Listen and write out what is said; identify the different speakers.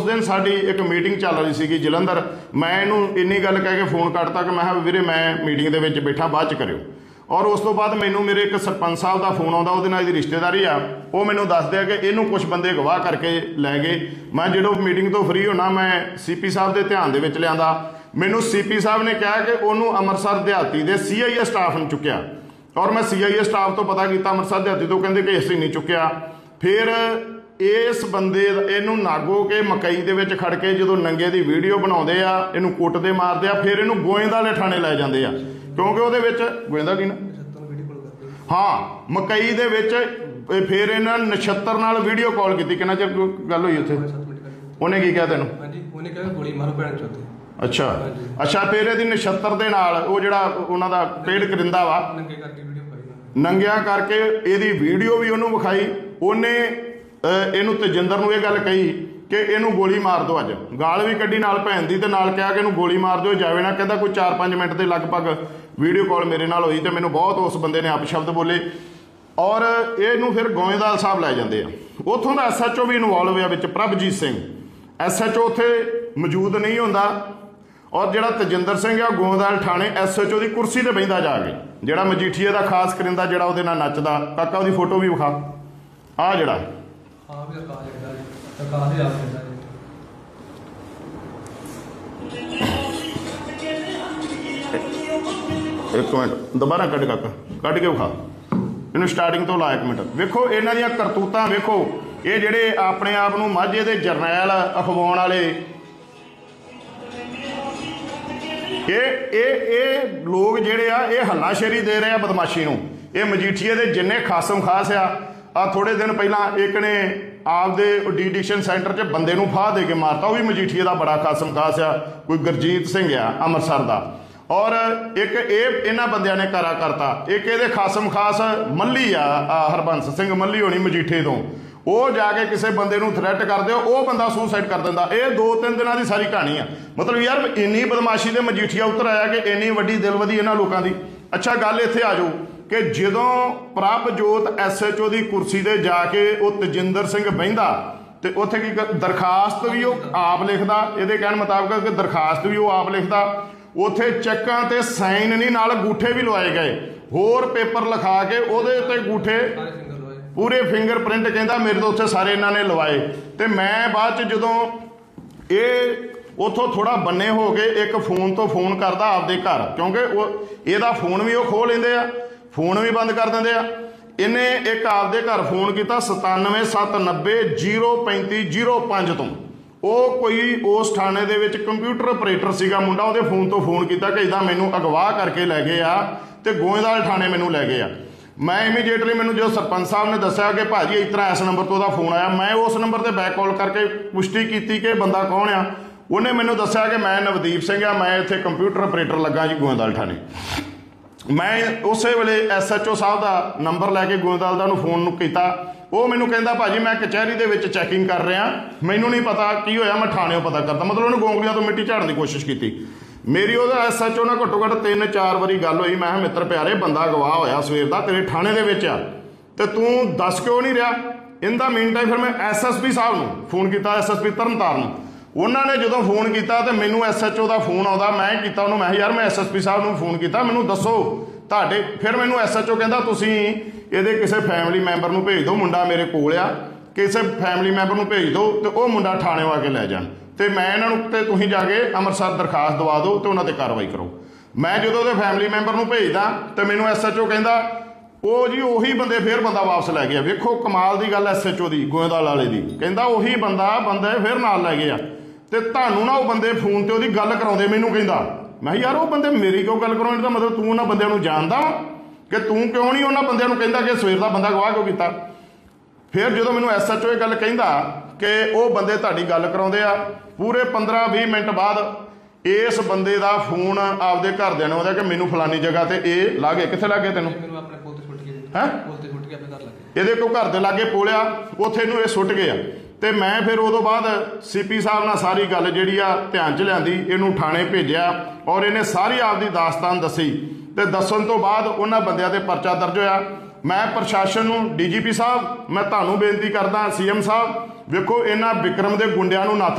Speaker 1: दिन साड़ी एक मीटिंग चल रही सी जलंधर। मैं इनू इन्नी गल कह के फोन कटता कि मैं वीरे मैं मीटिंग दे विच बैठा, बाद च करियो। और उस तो बाद मैनू मेरे एक सरपंच साहब का फोन आता, वो नाल दी रिश्तेदारी आ, वो मैनू दसदे कि इनू कुछ बंदे गवाह करके लै गए। मैं जो मीटिंग तो फ्री होना मैं CP साहब के ध्यान दे विच लिआंदा। मैनू CP साहब ने कहा कि उन्होंने अमृतसर देहाती के CIA स्टाफ ने चुक्या, और मैं CIA स्टाफ तो पता किया, अमृतसर देहाती तो कहते कि असं नहीं चुक्या। फिर इस बंदे इनू नागो के मकई दे विच खड़ के जो नंगे की वीडियो बनाते आ, इनू कुटते मारते आ, फिर इनू गोइंदा वाले थाने लै जाते आ, क्योंकि वो गोइंदा की ना हाँ मकई दे विच फिर इन्हां नछत्तर नाल वीडियो कॉल की। कितना चिर गल हुई उत्थे? उन्हें की कहा तेनों? अच्छा अच्छा। फिर ये नछत्तर दे नाल वो जिहड़ा उन्हां दा पेड़ करिंदा वा नंगिया करके इहदी वीडियो भी उन्होंने विखाई। उन्हें इनू तजिंदर नूं ये गल कही कि इनू गोली मार दो, अज गाल भी कड्डी नाल भैन दी, ते नाल कहा कि इनू गोली मार दो, जावे ना। कहता कोई 4-5 मिनट के लगभग वीडियो कॉल मेरे नाल हुई, तो मैनू बहुत उस बंदे ने अपशब्द बोले, और इनू फिर गोविंदवाल साहब लै जाते हैं। उत्थों का SHO भी इनवॉल्व होया विच, प्रभजीत सिंह SHO उत्थे मौजूद नहीं होंदा, और जिहड़ा तजिंदर सिंह आ गोविंदवाल थाने SHO की कुर्सी ते बहिंदा जाके, जिहड़ा मजीठीए का खास करिंदा, जिहड़ा उहदे नाल नचदा, काका उहदी फोटो भी विखा, आ जिहड़ा एक मिनट दोबारा कट काका कट के विखा, इन्हूं स्टार्टिंग तो ला एक मिनट। वेखो इन्हां दीयां करतूतां, वेखो ये जिहड़े अपने आप नूं माਝੇ दे जरनैल अखवाउण वाले ये लोग जिहड़े आ ये हल्लाशेरी दे रहे आ बदमाशी नूं। ये मजीठीए दे जिन्ने खासम खास आ थोड़े दिन पहला एक ने आपदे डिडिक्शन सेंटर च बंदे नूं फाह दे के मारता, वो भी मजीठीए का बड़ा खासम खास आ, कोई गुरजीत सिंह आ अमृतसर का, और एक ये इन्हां बंदियां ने करा करता। एक ये खासम खास मल्ली आ हरबंस सिंह मल्ली होनी मजीठे तो, वो जाके किसी बंदे नूं थ्रैट कर दे, वो बंदा सुसाइड कर दिंदा। ये 2-3 दिनों की सारी कहानी आ। मतलब यार इन्नी बदमाशी दे मजीठिया उतर आया कि इन्नी वड्डी दिलवदी इन्हां लोकां दी। अच्छा गल इत्थे आ जाओ कि जदों प्रभजोत SHO की कुर्सी ते जाके वो तजिंदर सिंह बहिंदा, तो उत्थे की दरखास्त भी वो आप लिखदा, ये कहण मुताबक कि दरखास्त भी वो आप लिखदा, उत्थे चैकां ते साइन नहीं नाल अंगूठे भी लवाए गए, होर पेपर लिखा के उहदे उत्ते अंगूठे पूरे फिंगरप्रिंट कहता मेरे तो उत्थे सारे इन्हां ने लवाए। तो मैं बाद च जदों ये उतों थोड़ा बन्ने हो गए, एक फोन तो फोन करता आपदे घर, क्योंकि वो ਇਹਦਾ फोन भी वो खो लेंदे आ, फोन भी बंद कर देंदे आ। इन्हें एक आपदे घर फोन किया 9779053005 तो, वो कोई उस थाने दे विच कंप्यूटर ऑपरेटर सीगा मुंडा, उहदे फोन तो फोन किया कि इदा मैनू अगवाह करके लै गए आ ते गोविंदवाल थाने मैनू लै गए आ। मैं इमीडिएटली मैनू जो सरपंच साहब ने दस्सिया कि भाजी इस तरह इस नंबर तो वह फोन आया, मैं उस नंबर पर बैक कॉल करके पुष्टि की कि बंदा कौन आ। उन्हें मैनू दस्सिया कि मैं नवदीप सिंह आ, मैं इत्थे कंप्यूटर ऑपरेटर लगा जी गोविंदवाल थाने। मैं उस वेले SHO साहब का नंबर लैके गोविंदवाल का फोन किया, वो मैनू कहता भाजी मैं कचहरी दे विच चैकिंग कर रहा, मैनू नहीं पता की होया, मैं थाने पता करता। मतलब उन्होंने गोंगलियां तो मिट्टी झाड़न की कोशिश की। मेरी वो SHO ਨਾਲ घट्टो घट्ट 3-4 वारी गल हुई। मैं मित्र प्यारे बंदा गवाह होया सवेर का तेरे थाने दे विच आ, ते तू दस क्यों नहीं रहा। इन द मीन टाइम फिर मैं SSP साहब नूं फोन किया, SSP तरनताਰਨ, उन्होंने जो फोन किया तो मैनू SHO का फोन आता, मैं किया उन्होंने, मैं यार मैं SSP साहब नूं फोन किया, मैनू दसो तुहाडे। फिर मैनू SHO कहता तुसीं इहदे किसी फैमिली मैंबर नूं भेज दो, मुंडा मेरे कोल आ, किसी फैमिली मैंबर नूं भेज दो तो वह मुंडा थाने आके लै जाण, तो मैं इन्हों ते तुसीं जाके अमृतसर दरखास्त दवा दो तो उन्होंने कार्रवाई करो। मैं जो फैमिली मैंबर नूं भेजदा तो मैनू SHO कहता वो जी उही बंदे फिर बंदा वापस लै गया। वेखो कमाल की गल SHO की गोविंदवाल वाले की, कहता उही बंदे फिर नाल लै गया, तो तुहानूं ना वो बंदे फोन ते उहदी गल कराउंदे। मैनू कहता मैं यार वो बंदे मेरी क्यों गल कराउण, इसदा मतलब तू उन्हां बंदिआं नूं जानदा वा कि तू क्यों नहीं उन्हां बंदिआं नूं कहंदा कि सवेर दा बंदा गवाह क्यों कीता। फिर जो मैनू SHO ये गल कहंदा कि वो बंदे तुहाडी गल कराउंदे आ, पूरे 15-20 मिनट बाद इस बंदे का फोन आपदे घरदिआं नूं आउंदा कि मैनू फलानी जगह ते ये ला गए। कित्थे ला गए तैनूं? है ये कोई घर के लागे पोलिया, उत्थे इहनूं ये सुट गया। तो मैं फिर उदों बाद CP साहब नाल सारी गल जिहड़ी आ ध्यान च लिआंदी, इहनूं थाणे भेजिया और इहने सारी आपदी दास्तान दसी, तो दस्सण तो बाद उन्हां बंदिआं ते परचा दर्ज होया। मैं प्रशासन नूं DGP साहब मैं तुहानूं बेनती करदा, CM साहब वेखो इन्हां विक्रम दे गुंडिआं नूं नੱਥ